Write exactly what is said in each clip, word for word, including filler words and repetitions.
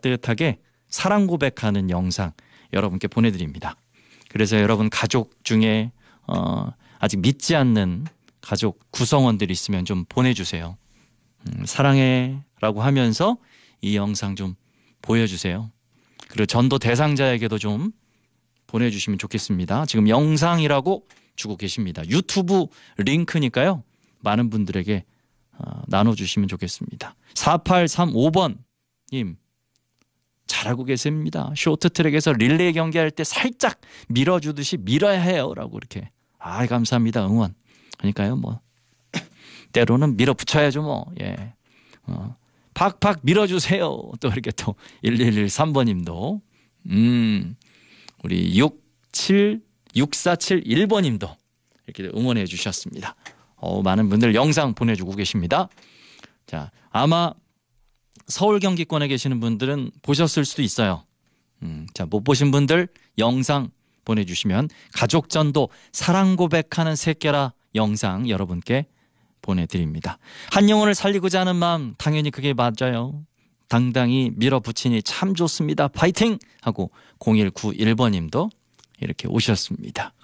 따뜻하게 사랑 고백하는 영상 여러분께 보내드립니다. 그래서 여러분 가족 중에 어, 아직 믿지 않는 가족 구성원들이 있으면 좀 보내주세요. 음, 사랑해 라고 하면서 이 영상 좀 보여주세요. 그리고 전도 대상자에게도 좀 보내주시면 좋겠습니다. 지금 영상이라고 주고 계십니다. 유튜브 링크니까요. 많은 분들에게 어, 나눠주시면 좋겠습니다. 사팔삼오 번님 잘하고 계십니다. 쇼트트랙에서 릴레이 경기할 때 살짝 밀어주듯이 밀어야 해요 라고 이렇게. 아 감사합니다. 응원. 그러니까요 뭐 때로는 밀어붙여야죠 뭐. 예. 어, 팍팍 밀어주세요. 또 이렇게 또 일일일삼 번님도 음 우리 육칠 육사칠일 번님도 이렇게 응원해 주셨습니다. 어, 많은 분들 영상 보내주고 계십니다. 자, 아마 서울 경기권에 계시는 분들은 보셨을 수도 있어요. 음, 자, 못 보신 분들 영상 보내주시면 가족전도 사랑 고백하는 새끼라 영상 여러분께 보내드립니다. 한 영혼을 살리고자 하는 마음 당연히 그게 맞아요. 당당히 밀어붙이니 참 좋습니다. 파이팅! 하고 공일구일 번님도 이렇게 오셨습니다.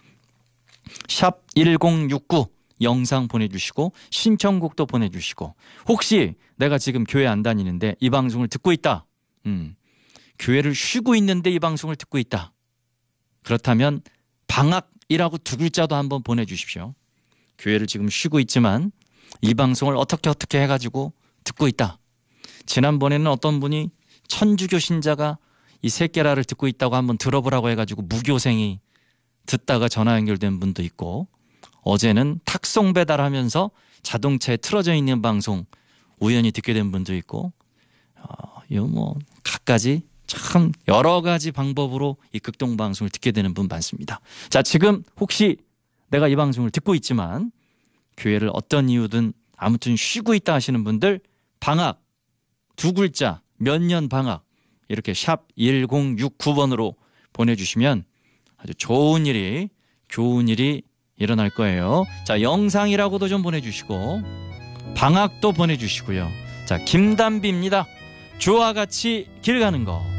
샵 일공육구 영상 보내주시고 신청곡도 보내주시고 혹시 내가 지금 교회 안 다니는데 이 방송을 듣고 있다. 음, 교회를 쉬고 있는데 이 방송을 듣고 있다. 그렇다면 방학이라고 두 글자도 한번 보내주십시오. 교회를 지금 쉬고 있지만 이 방송을 어떻게 어떻게 해가지고 듣고 있다. 지난번에는 어떤 분이 천주교 신자가 이 새끼라를 듣고 있다고 한번 들어보라고 해가지고 무교생이 듣다가 전화 연결된 분도 있고 어제는 탁송 배달하면서 자동차에 틀어져 있는 방송 우연히 듣게 된 분도 있고 어, 이거 뭐 갖가지 참 여러 가지 방법으로 이 극동 방송을 듣게 되는 분 많습니다. 자, 지금 혹시 내가 이 방송을 듣고 있지만 교회를 어떤 이유든 아무튼 쉬고 있다 하시는 분들 방학 두 글자 몇 년 방학 이렇게 샵 일공육구 번으로 보내주시면 아주 좋은 일이 좋은 일이 일어날 거예요. 자, 영상이라고도 좀 보내주시고 방학도 보내주시고요. 자, 김담비입니다. 주와 같이 길 가는 거.